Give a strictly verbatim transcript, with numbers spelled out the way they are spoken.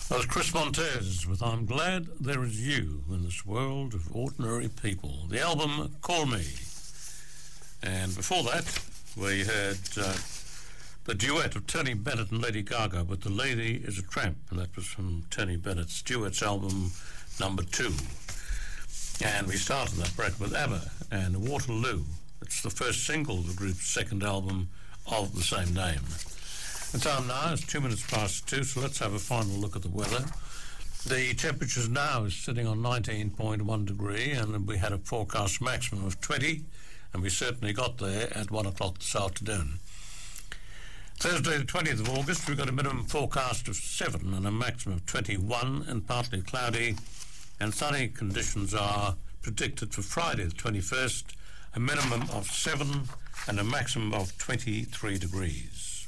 That was Chris Montez with I'm Glad There Is You in This World of Ordinary People. The album Call Me. And before that, we heard uh, the duet of Tony Bennett and Lady Gaga with The Lady Is a Tramp, and that was from Tony Bennett's duets album number two. And we started that break with ABBA and Waterloo. It's the first single of the group's second album of the same name. The time now is two minutes past two, so let's have a final look at the weather. The temperature now is sitting on nineteen point one degree, and we had a forecast maximum of twenty, and we certainly got there at one o'clock this afternoon. Thursday the twentieth of August, we've got a minimum forecast of seven and a maximum of twenty-one, and partly cloudy, and sunny conditions are predicted for Friday the twenty-first, a minimum of seven and a maximum of twenty-three degrees.